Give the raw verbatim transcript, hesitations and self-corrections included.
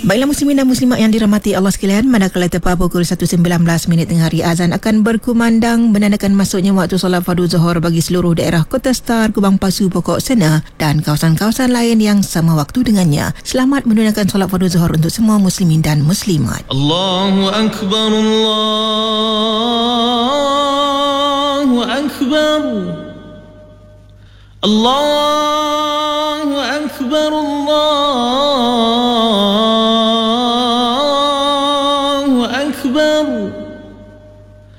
Baiklah muslimin dan muslimat yang dirahmati Allah sekalian, manakala tepat pukul satu sembilan belas minit tengah hari, azan akan berkumandang menandakan masuknya waktu solat fardu zuhur bagi seluruh daerah Kota Star, Kubang Pasu, Pokok Sena dan kawasan-kawasan lain yang sama waktu dengannya. Selamat menunaikan solat fardu zuhur untuk semua muslimin dan muslimat. Allahu Akbar, Allahu Akbar, Allah